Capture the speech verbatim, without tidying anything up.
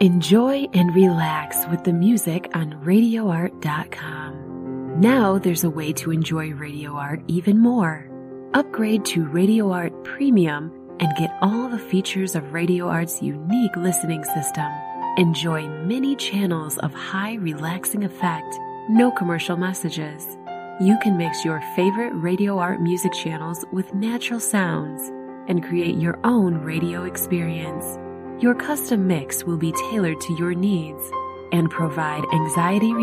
Enjoy and relax with the music on radio art dot com. Now there's a way to enjoy Radio Art even more. Upgrade to Radio Art Premium and get all the features of Radio Art's unique listening system. Enjoy many channels of high relaxing effect, no commercial messages. You can mix your favorite Radio Art music channels with natural sounds and create your own radio experience. Your custom mix will be tailored to your needs and provide anxiety